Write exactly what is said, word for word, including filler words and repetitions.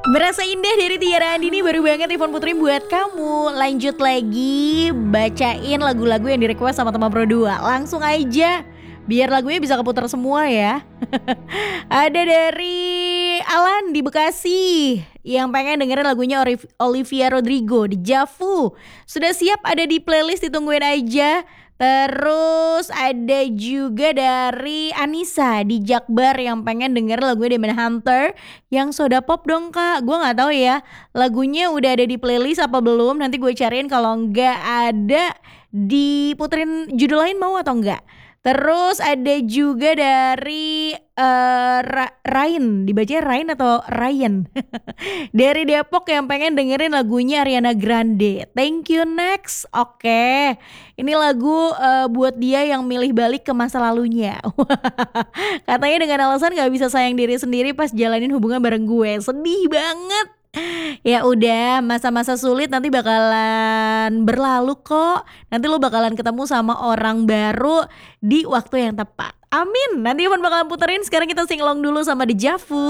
Berasa indah dari Tiara Andini, baru banget Ivan Putri buat kamu. Lanjut lagi bacain lagu-lagu yang di-request sama teman Pro dua. Langsung aja biar lagunya bisa keputar semua ya. Ada dari Alan di Bekasi yang pengen dengerin lagunya Olivia Olivia Rodrigo, Deja Vu. Sudah siap, ada di playlist, ditungguin aja. Terus ada juga dari Anissa di Jakbar yang pengen denger lagunya Demon Hunter yang Soda Pop dong kak. Gue gak tahu ya lagunya udah ada di playlist apa belum. Nanti gue cariin, kalau nggak ada diputerin judul lain mau atau enggak. Terus ada juga dari uh, Ra- Ryan, dibaca Ryan atau Ryan dari Depok yang pengen dengerin lagunya Ariana Grande, Thank You Next. Oke, ini lagu uh, buat dia yang milih balik ke masa lalunya. Katanya dengan alasan gak bisa sayang diri sendiri pas jalanin hubungan bareng gue. Sedih banget. Ya udah, masa-masa sulit nanti bakalan berlalu kok. Nanti lo bakalan ketemu sama orang baru di waktu yang tepat. Amin. Nanti Ivan bakalan puterin. Sekarang kita singlong dulu sama Deja Vu.